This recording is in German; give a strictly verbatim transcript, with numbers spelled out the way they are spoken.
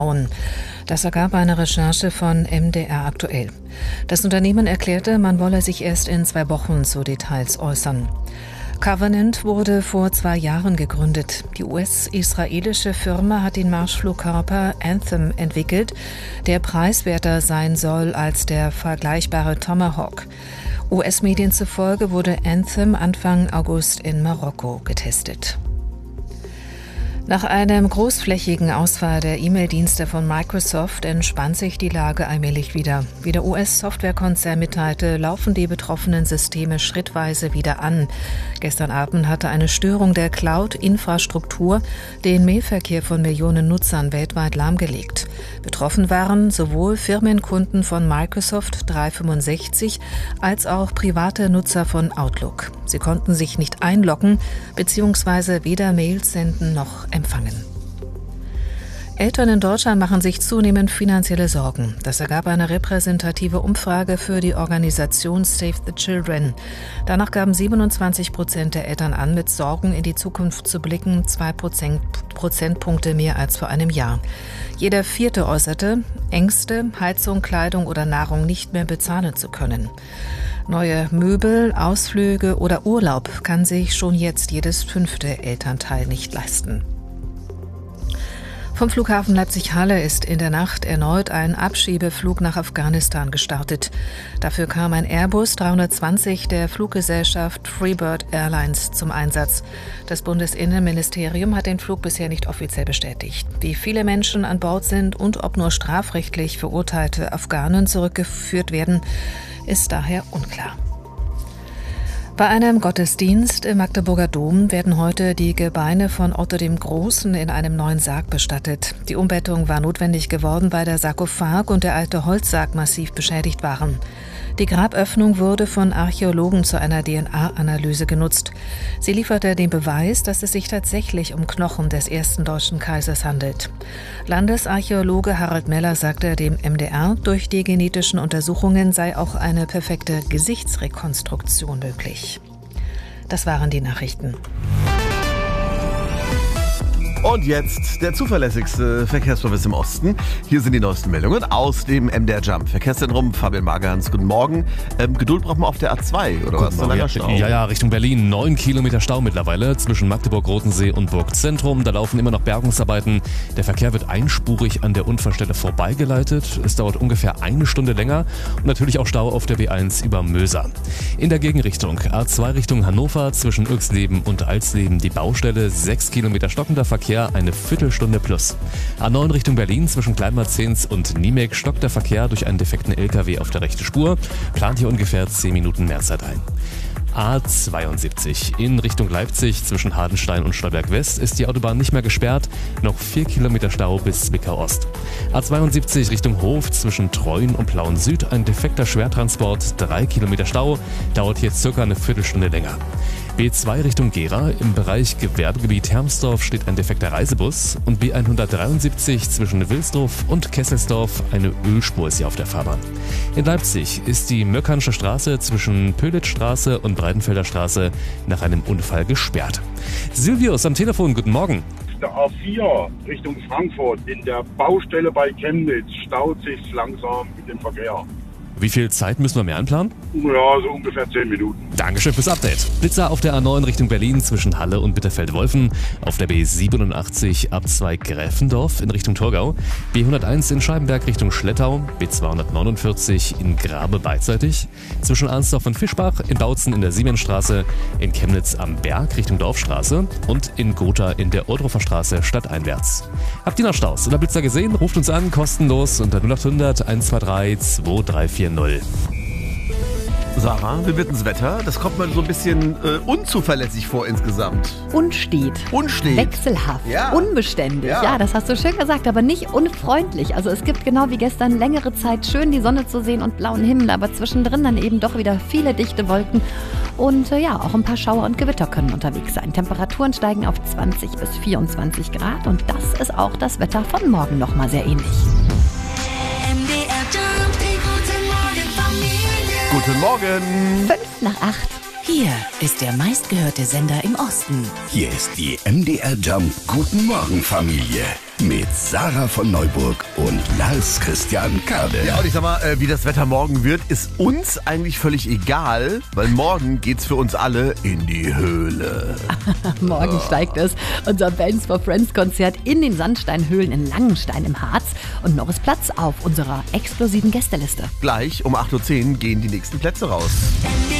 Das ergab eine Recherche von M D R aktuell. Das Unternehmen erklärte, man wolle sich erst in zwei Wochen zu Details äußern. Covenant wurde vor zwei Jahren gegründet. Die U S-israelische Firma hat den Marschflugkörper Anthem entwickelt, der preiswerter sein soll als der vergleichbare Tomahawk. U S-Medien zufolge wurde Anthem Anfang August in Marokko getestet. Nach einem großflächigen Ausfall der E-Mail-Dienste von Microsoft entspannt sich die Lage allmählich wieder. Wie der U S-Softwarekonzern mitteilte, laufen die betroffenen Systeme schrittweise wieder an. Gestern Abend hatte eine Störung der Cloud-Infrastruktur den Mailverkehr von Millionen Nutzern weltweit lahmgelegt. Betroffen waren sowohl Firmenkunden von Microsoft dreihundertfünfundsechzig als auch private Nutzer von Outlook. Sie konnten sich nicht einloggen bzw. weder Mails senden noch empfangen. Eltern in Deutschland machen sich zunehmend finanzielle Sorgen. Das ergab eine repräsentative Umfrage für die Organisation Save the Children. Danach gaben siebenundzwanzig Prozent der Eltern an, mit Sorgen in die Zukunft zu blicken, zwei Prozentpunkte mehr als vor einem Jahr. Jeder Vierte äußerte, Ängste, Heizung, Kleidung oder Nahrung nicht mehr bezahlen zu können. Neue Möbel, Ausflüge oder Urlaub kann sich schon jetzt jedes fünfte Elternteil nicht leisten. Vom Flughafen Leipzig-Halle ist in der Nacht erneut ein Abschiebeflug nach Afghanistan gestartet. Dafür kam ein Airbus dreihundertzwanzig der Fluggesellschaft Freebird Airlines zum Einsatz. Das Bundesinnenministerium hat den Flug bisher nicht offiziell bestätigt. Wie viele Menschen an Bord sind und ob nur strafrechtlich verurteilte Afghanen zurückgeführt werden, ist daher unklar. Bei einem Gottesdienst im Magdeburger Dom werden heute die Gebeine von Otto dem Großen in einem neuen Sarg bestattet. Die Umbettung war notwendig geworden, weil der Sarkophag und der alte Holzsarg massiv beschädigt waren. Die Graböffnung wurde von Archäologen zu einer D N A-Analyse genutzt. Sie lieferte den Beweis, dass es sich tatsächlich um Knochen des ersten deutschen Kaisers handelt. Landesarchäologe Harald Meller sagte dem M D R, durch die genetischen Untersuchungen sei auch eine perfekte Gesichtsrekonstruktion möglich. Das waren die Nachrichten. Und jetzt der zuverlässigste Verkehrsservice im Osten. Hier sind die neuesten Meldungen aus dem M D R Jump. Verkehrszentrum, Fabian Magerhans, guten Morgen. Ähm, Geduld braucht man auf der A zwei, oder guten was? Morgen, ja, Stau. ja, ja, Richtung Berlin. Neun Kilometer Stau mittlerweile zwischen Magdeburg-Rotensee und Burgzentrum. Da laufen immer noch Bergungsarbeiten. Der Verkehr wird einspurig an der Unfallstelle vorbeigeleitet. Es dauert ungefähr eine Stunde länger. Und natürlich auch Stau auf der B eins über Möser. In der Gegenrichtung A zwei Richtung Hannover zwischen Uexleben und Alsleben die Baustelle. Sechs Kilometer stockender Verkehr. Eine Viertelstunde plus. A neun Richtung Berlin zwischen Kleinmarzens und Niemek stockt der Verkehr durch einen defekten L K W auf der rechten Spur. Plant hier ungefähr zehn Minuten mehr Zeit ein. A zweiundsiebzig in Richtung Leipzig zwischen Hardenstein und Stolberg West ist die Autobahn nicht mehr gesperrt. Noch vier Kilometer Stau bis Zwickau Ost. A zweiundsiebzig Richtung Hof zwischen Treuen und Plauen Süd ein defekter Schwertransport. Drei Kilometer Stau. Dauert hier circa eine Viertelstunde länger. B zwei Richtung Gera. Im Bereich Gewerbegebiet Hermsdorf steht ein defekter Reisebus. Und B hundertdreiundsiebzig zwischen Wilsdorf und Kesselsdorf eine Ölspur ist hier auf der Fahrbahn. In Leipzig ist die Möckernsche Straße zwischen Pölitzstraße und Breitenfelder Straße nach einem Unfall gesperrt. Silvius am Telefon, guten Morgen. Der A vier Richtung Frankfurt in der Baustelle bei Chemnitz staut sich langsam mit dem Verkehr. Wie viel Zeit müssen wir mehr einplanen? Ja, so ungefähr zehn Minuten. Dankeschön fürs Update. Blitzer auf der A neun Richtung Berlin zwischen Halle und Bitterfeld-Wolfen. Auf der B siebenundachtzig Abzweig Gräfendorf in Richtung Torgau. B hunderteins in Scheibenberg Richtung Schlettau. B zweihundertneunundvierzig in Grabe beidseitig. Zwischen Arnsdorf und Fischbach. In Bautzen in der Siemensstraße. In Chemnitz am Berg Richtung Dorfstraße. Und in Gotha in der Ohrdruffer Straße stadteinwärts. Habt ihr noch Staus oder Blitzer gesehen? Ruft uns an, kostenlos unter null acht hundert eins zwei drei zwei drei vier null. Sarah, wie wird das Wetter? Das kommt mir so ein bisschen äh, unzuverlässig vor insgesamt. Unstet. Unstet. Wechselhaft. Ja. Unbeständig. Ja. ja, das hast du schön gesagt, aber nicht unfreundlich. Also es gibt genau wie gestern längere Zeit schön die Sonne zu sehen und blauen Himmel, aber zwischendrin dann eben doch wieder viele dichte Wolken. Und äh, ja, auch ein paar Schauer und Gewitter können unterwegs sein. Temperaturen steigen auf zwanzig bis vierundzwanzig Grad und das ist auch das Wetter von morgen nochmal sehr ähnlich. Guten Morgen. Fünf nach acht. Hier ist der meistgehörte Sender im Osten. Hier ist die M D R Jump Guten Morgen Familie mit Sarah von Neuburg und Lars Christian Kade. Ja, und ich sag mal, äh, wie das Wetter morgen wird, ist uns eigentlich völlig egal, weil morgen geht's für uns alle in die Höhle. Morgen oh. steigt es. Unser Bands for Friends Konzert in den Sandsteinhöhlen in Langenstein im Harz. Und noch ist Platz auf unserer exklusiven Gästeliste. Gleich um acht Uhr zehn gehen die nächsten Plätze raus.